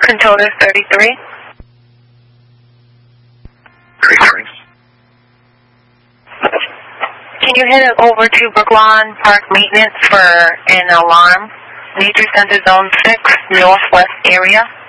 Controller 33. 33. Can you head over to Brooklawn Park Maintenance for an alarm? Nature Center Zone 6, Northwest area.